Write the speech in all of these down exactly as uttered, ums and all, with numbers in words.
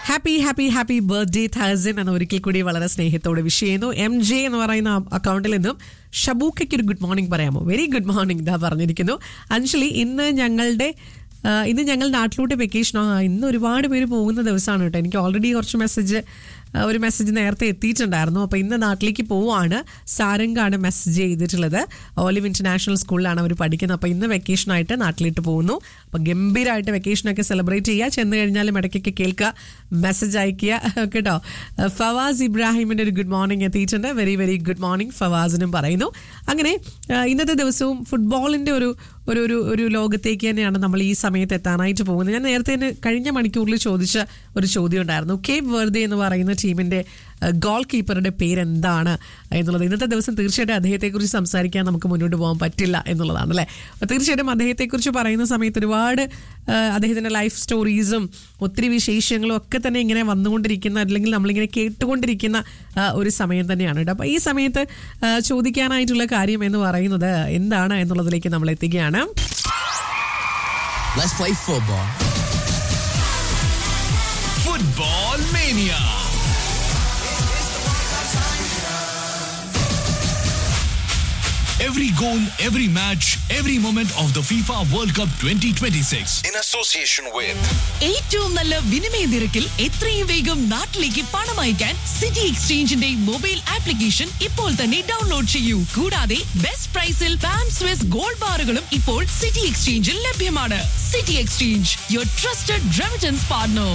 Happy happy happy birthday Tahsin എന്ന ഒരിക്കൽ കൂടി വളരെ സ്നേഹത്തോടെ വിഷ് ചെയ്യുന്നു. എം ജെ എന്ന് പറയുന്ന അക്കൗണ്ടിൽ നിന്നും ഷബൂക്കയ്ക്ക് ഒരു ഗുഡ് മോർണിംഗ് പറയാമോ? വെരി ഗുഡ് മോർണിംഗ് ഇതാ പറഞ്ഞിരിക്കുന്നു. അഞ്ജലി, ഇന്ന് ഞങ്ങളുടെ ഇന്ന് ഞങ്ങൾ നാട്ടിലോട്ട് വെക്കേഷനോ ഇന്ന് ഒരുപാട് പേര് പോകുന്ന ദിവസമാണ് കേട്ടോ. എനിക്ക് ഓൾറെഡി കുറച്ച് മെസ്സേജ് ഒരു മെസ്സേജ് നേരത്തെ എത്തിയിട്ടുണ്ടായിരുന്നു. അപ്പോൾ ഇന്ന് നാട്ടിലേക്ക് പോവാണ്. സാരംഗാണ് മെസ്സേജ് ചെയ്തിട്ടുള്ളത്. ഓലിവ് ഇന്റർനാഷണൽ സ്കൂളിലാണ് അവർ പഠിക്കുന്നത്. അപ്പോൾ ഇന്ന് വെക്കേഷനായിട്ട് നാട്ടിലേക്ക് പോകുന്നു. അപ്പോൾ ഗംഭീരമായിട്ട് വെക്കേഷനൊക്കെ സെലിബ്രേറ്റ് ചെയ്യുക. ചെന്ന് കഴിഞ്ഞാലും ഇടയ്ക്കൊക്കെ കേൾക്കുക, മെസ്സേജ് അയക്കുക കേട്ടോ. ഫവാസ് ഇബ്രാഹിമിൻ്റെ ഒരു ഗുഡ് മോർണിംഗ് എത്തിയിട്ടുണ്ട്. വെരി വെരി ഗുഡ് മോർണിംഗ് ഫവാസിനും പറയുന്നു. അങ്ങനെ ഇന്നത്തെ ദിവസവും ഫുട്ബോളിൻ്റെ ഒരു ഒരു ഒരു ഒരു ലോകത്തേക്ക് തന്നെയാണ് നമ്മൾ ഈ സമയത്ത് എത്താനായിട്ട് പോകുന്നത്. ഞാൻ നേരത്തെ തന്നെ കഴിഞ്ഞ മണിക്കൂറിൽ ചോദിച്ച ഒരു ചോദ്യം ഉണ്ടായിരുന്നു. കേപ്പ് വെർദെ എന്ന് പറയുന്ന ടീമിൻ്റെ ഗോൾ കീപ്പറുടെ പേരെന്താണ് എന്നുള്ളത്. ഇന്നത്തെ ദിവസം തീർച്ചയായിട്ടും അദ്ദേഹത്തെക്കുറിച്ച് സംസാരിക്കാൻ നമുക്ക് മുന്നോട്ട് പോകാൻ പറ്റില്ല എന്നുള്ളതാണ് അല്ലേ. തീർച്ചയായിട്ടും അദ്ദേഹത്തെക്കുറിച്ച് പറയുന്ന സമയത്ത് ഒരുപാട് അദ്ദേഹത്തിൻ്റെ ലൈഫ് സ്റ്റോറീസും ഒത്തിരി വിശേഷങ്ങളും ഒക്കെ തന്നെ ഇങ്ങനെ വന്നുകൊണ്ടിരിക്കുന്ന, അല്ലെങ്കിൽ നമ്മളിങ്ങനെ കേട്ടുകൊണ്ടിരിക്കുന്ന ഒരു സമയം തന്നെയാണ് കേട്ടോ. അപ്പോൾ ഈ സമയത്ത് ചോദിക്കാനായിട്ടുള്ള കാര്യം എന്ന് പറയുന്നത് എന്താണ് എന്നുള്ളതിലേക്ക് നമ്മൾ എത്തുകയാണ്. Let's play football. Football Mania. Every goal, every match, every moment of the FIFA World Cup twenty twenty-six. In association with ഏറ്റവും നല്ല വിനിമയ നിരക്കിൽ എത്രയും വേഗം നാട്ടിലേക്ക് പണം അയക്കാൻ സിറ്റി എക്സ്ചേഞ്ചിന്റെ മൊബൈൽ ആപ്ലിക്കേഷൻ ഇപ്പോൾ തന്നെ ഡൗൺലോഡ് ചെയ്യൂ. കൂടാതെ ബെസ്റ്റ് പ്രൈസിൽ പാം സ്വിസ് ഗോൾഡ് ബാറുകളും ഇപ്പോൾ സിറ്റി എക്സ്ചേഞ്ചിൽ ലഭ്യമാണ്. City exchange, your trusted remittance partner.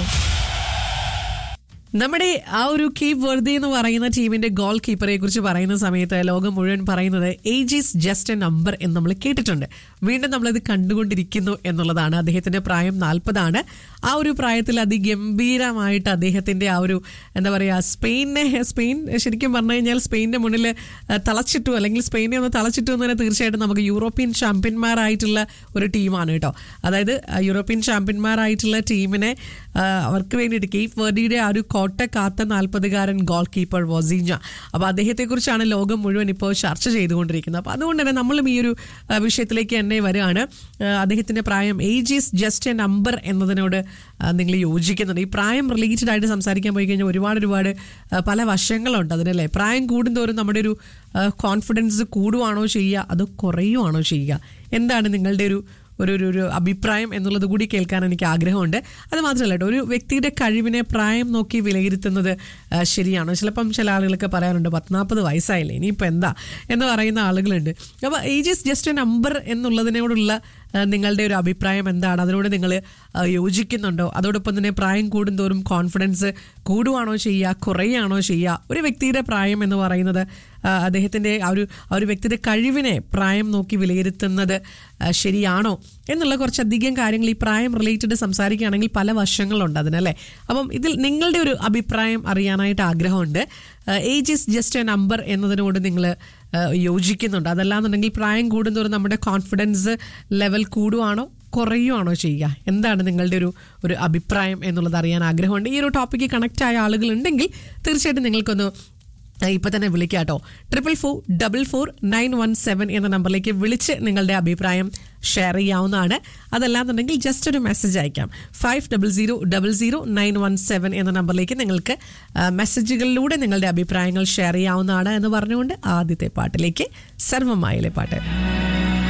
നമ്മുടെ ആ ഒരു കേപ്പ് വെർദെ എന്ന് പറയുന്ന ടീമിന്റെ ഗോൾ കീപ്പറെ കുറിച്ച് പറയുന്ന സമയത്ത് ലോകം മുഴുവൻ പറയുന്നത് age is just A number എന്ന് നമ്മൾ കേട്ടിട്ടുണ്ട്. വീണ്ടും നമ്മളത് കണ്ടുകൊണ്ടിരിക്കുന്നു എന്നുള്ളതാണ്. അദ്ദേഹത്തിന്റെ പ്രായം നാൽപ്പതാണ്. ആ ഒരു പ്രായത്തിൽ അതിഗംഭീരമായിട്ട് അദ്ദേഹത്തിന്റെ ആ ഒരു എന്താ പറയുക, സ്പെയിനെ സ്പെയിൻ ശരിക്കും പറഞ്ഞു കഴിഞ്ഞാൽ സ്പെയിനിന്റെ മുന്നിൽ തളച്ചിട്ടു, അല്ലെങ്കിൽ സ്പെയിനെ ഒന്ന് തളച്ചിട്ടു എന്ന് തന്നെ തീർച്ചയായിട്ടും നമുക്ക് യൂറോപ്യൻ ചാമ്പ്യന്മാരായിട്ടുള്ള ഒരു ടീമാണ് കേട്ടോ. അതായത് യൂറോപ്യൻ ചാമ്പ്യന്മാരായിട്ടുള്ള ടീമിനെ അവർക്ക് വേണ്ടിയിട്ട് കേപ്പ് വെർദെയുടെ ആ ഒരു കോട്ട കാത്ത നാൽപ്പതുകാരൻ ഗോൾ കീപ്പർ വോസിഞ്ഞ. അപ്പോൾ അദ്ദേഹത്തെക്കുറിച്ചാണ് ലോകം മുഴുവൻ ഇപ്പോൾ ചർച്ച ചെയ്തുകൊണ്ടിരിക്കുന്നത്. അപ്പോൾ അതുകൊണ്ട് തന്നെ നമ്മളും ഈ ഒരു വിഷയത്തിലേക്ക് തന്നെ വരികയാണ്. അദ്ദേഹത്തിൻ്റെ പ്രായം age is just A number എന്നതിനോട് നിങ്ങൾ യോജിക്കുന്നുണ്ട്? ഈ പ്രായം റിലേറ്റഡ് ആയിട്ട് സംസാരിക്കാൻ പോയി കഴിഞ്ഞാൽ ഒരുപാട് ഒരുപാട് പല വശങ്ങളുണ്ട് അതിനല്ലേ. പ്രായം കൂടുന്തോറും നമ്മുടെ ഒരു കോൺഫിഡൻസ് കൂടുവാണോ ചെയ്യുക, അതോ കുറയുവാണോ ചെയ്യുക? എന്താണ് നിങ്ങളുടെ ഒരു ഒരു ഒരു അഭിപ്രായം എന്നുള്ളത് കൂടി കേൾക്കാൻ എനിക്ക് ആഗ്രഹമുണ്ട്. അത് മാത്രമല്ല കേട്ടോ, ഒരു വ്യക്തിയുടെ കഴിവിനെ പ്രായം നോക്കി വിലയിരുത്തുന്നത് ശരിയാണോ? ചിലപ്പം ചില ആളുകളൊക്കെ പറയാറുണ്ട് പത്നാൽപ്പത് വയസ്സായില്ലേ ഇനിയിപ്പോൾ എന്താ എന്ന് പറയുന്ന ആളുകളുണ്ട്. അപ്പോൾ age is just A number എന്നുള്ളതിനോടുള്ള നിങ്ങളുടെ ഒരു അഭിപ്രായം എന്താണ്? അതിനോട് നിങ്ങൾ യോജിക്കുന്നുണ്ടോ? അതോടൊപ്പം തന്നെ പ്രായം കൂടുന്തോറും കോൺഫിഡൻസ് കൂടുവാണോ ചെയ്യുക, കുറയാണോ ചെയ്യുക? ഒരു വ്യക്തിയുടെ പ്രായം എന്ന് പറയുന്നത് അദ്ദേഹത്തിൻ്റെ ആ ഒരു ആ ഒരു വ്യക്തിയുടെ കഴിവിനെ പ്രായം നോക്കി വിലയിരുത്തുന്നത് ശരിയാണോ എന്നുള്ള കുറച്ചധികം കാര്യങ്ങൾ ഈ പ്രായം റിലേറ്റഡ് സംസാരിക്കുകയാണെങ്കിൽ പല വശങ്ങളുണ്ട് അതിനല്ലേ. അപ്പം ഇതിൽ നിങ്ങളുടെ ഒരു അഭിപ്രായം അറിയാനായിട്ട് ആഗ്രഹമുണ്ട്. Age is just A number എന്നതിനോട് നിങ്ങൾ യോജിക്കുന്നുണ്ട്? അതല്ലാന്നുണ്ടെങ്കിൽ പ്രായം കൂടുന്തോറും നമ്മുടെ കോൺഫിഡൻസ് ലെവൽ കൂടുവാണോ കുറയുവാണോ ചെയ്യുക? എന്താണ് നിങ്ങളുടെ ഒരു ഒരു അഭിപ്രായം എന്നുള്ളത് അറിയാൻ ആഗ്രഹമുണ്ട്. ഈ ഒരു ടോപ്പിക്ക് കണക്റ്റ് ആയ ആളുകളുണ്ടെങ്കിൽ തീർച്ചയായിട്ടും നിങ്ങൾക്കൊന്ന് ഇപ്പം തന്നെ വിളിക്കാം കേട്ടോ. Triple four double four nine one seven എന്ന നമ്പറിലേക്ക് വിളിച്ച് നിങ്ങളുടെ അഭിപ്രായം ഷെയർ ചെയ്യാവുന്നതാണ്. അതല്ലാന്നുണ്ടെങ്കിൽ ജസ്റ്റ് ഒരു മെസ്സേജ് അയക്കാം. Five double zero double zero nine one seven എന്ന നമ്പറിലേക്ക് നിങ്ങൾക്ക് മെസ്സേജുകളിലൂടെ നിങ്ങളുടെ അഭിപ്രായങ്ങൾ ഷെയർ ചെയ്യാവുന്നതാണ് എന്ന് പറഞ്ഞുകൊണ്ട് ആദ്യത്തെ പാട്ടിലേക്ക് സർവ്വമായിലെ പാട്ട്.